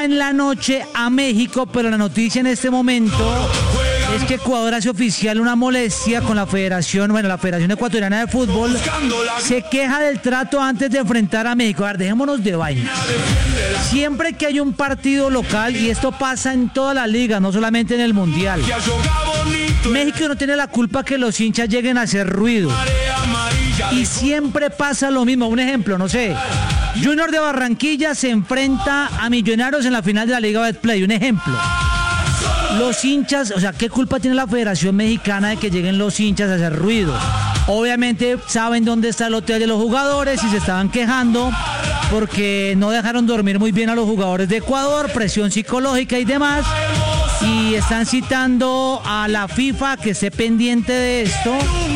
en la noche a México, pero la noticia en este momento es que Ecuador hace oficial una molestia con la Federación Ecuatoriana de Fútbol. Se queja del trato antes de enfrentar a México. A ver, dejémonos de vaina. Siempre que hay un partido local, y esto pasa en toda la liga, no solamente en el Mundial, México no tiene la culpa que los hinchas lleguen a hacer ruido. Y siempre pasa lo mismo. Un ejemplo, no sé, Junior de Barranquilla se enfrenta a Millonarios en la final de la Liga Betplay. Un ejemplo. Los hinchas, o sea, ¿qué culpa tiene la Federación Mexicana de que lleguen los hinchas a hacer ruido? Obviamente saben dónde está el hotel de los jugadores y se estaban quejando porque no dejaron dormir muy bien a los jugadores de Ecuador, presión psicológica y demás. Y están citando a la FIFA que esté pendiente de esto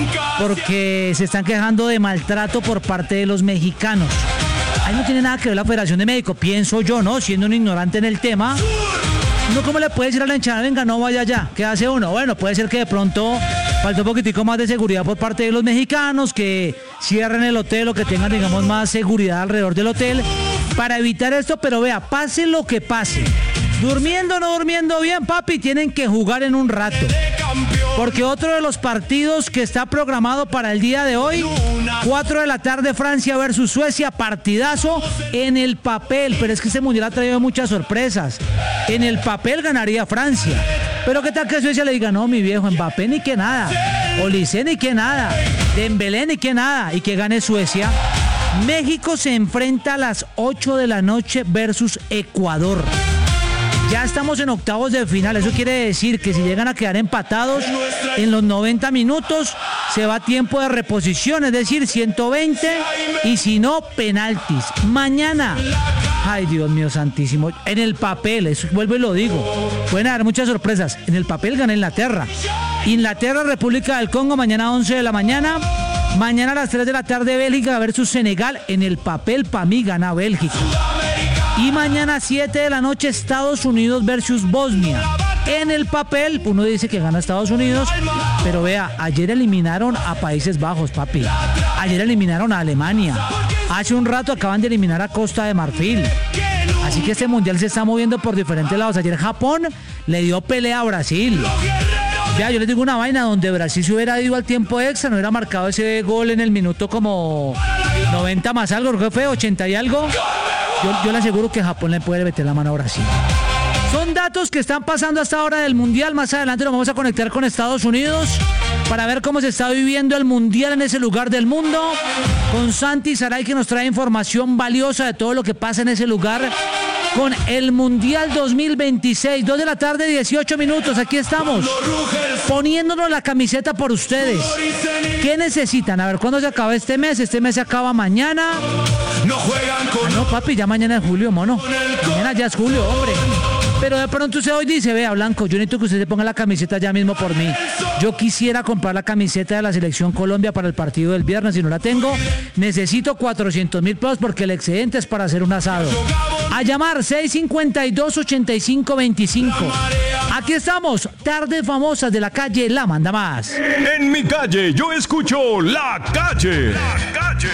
porque se están quejando de maltrato por parte de los mexicanos. Ahí no tiene nada que ver la Federación de México, pienso yo, ¿no? Siendo un ignorante en el tema. ¿Uno cómo le puede decir a la hinchada, venga, no vaya allá? ¿Qué hace uno? Bueno, puede ser que de pronto falta un poquitico más de seguridad por parte de los mexicanos, que cierren el hotel o que tengan, digamos, más seguridad alrededor del hotel para evitar esto. Pero vea, pase lo que pase, durmiendo o no durmiendo bien, papi, tienen que jugar en un rato. Porque otro de los partidos que está programado para el día de hoy, 4 de la tarde, Francia versus Suecia, partidazo en el papel, pero es que este mundial ha traído muchas sorpresas. En el papel ganaría Francia, pero qué tal que Suecia le diga, no, mi viejo, Mbappé ni que nada, Olise ni que nada, Dembélé ni que nada, y que gane Suecia. México se enfrenta a las 8 de la noche versus Ecuador. Ya estamos en octavos de final, eso quiere decir que si llegan a quedar empatados en los 90 minutos, se va a tiempo de reposición, es decir, 120, y si no, penaltis. Mañana, ay Dios mío santísimo, en el papel, eso vuelvo y lo digo, pueden haber muchas sorpresas. En el papel gana Inglaterra, República del Congo, mañana 11 de la mañana. Mañana a las 3 de la tarde, Bélgica versus Senegal. En el papel, para mí, gana Bélgica. Y mañana 7 de la noche, Estados Unidos versus Bosnia. En el papel, uno dice que gana Estados Unidos, pero vea, ayer eliminaron a Países Bajos, papi. Ayer eliminaron a Alemania. Hace un rato acaban de eliminar a Costa de Marfil. Así que este mundial se está moviendo por diferentes lados. Ayer Japón le dio pelea a Brasil. Ya, yo les digo una vaina, donde Brasil se hubiera ido al tiempo extra, no hubiera marcado ese gol en el minuto como 90 más algo, ¿qué fue? 80 y algo. Yo le aseguro que Japón le puede meter la mano a Brasil. Son datos que están pasando hasta ahora del Mundial. Más adelante nos vamos a conectar con Estados Unidos para ver cómo se está viviendo el Mundial en ese lugar del mundo. Con Santi Saray, que nos trae información valiosa de todo lo que pasa en ese lugar con el Mundial 2026. 2 de la tarde, 18 minutos. Aquí estamos, poniéndonos la camiseta por ustedes. ¿Qué necesitan? A ver, ¿cuándo se acaba este mes? Este mes se acaba mañana. No, papi, ya mañana es julio, mono. Mañana ya es julio, hombre. Pero de pronto usted hoy dice, vea, Blanco, yo necesito que usted se ponga la camiseta ya mismo por mí. Yo quisiera comprar la camiseta de la Selección Colombia para el partido del viernes. Si no la tengo, necesito 400,000 pesos porque el excedente es para hacer un asado. A llamar 652-8525. Aquí estamos, Tardes Famosas de la calle La Manda Más. En mi calle yo escucho La Calle. La Calle.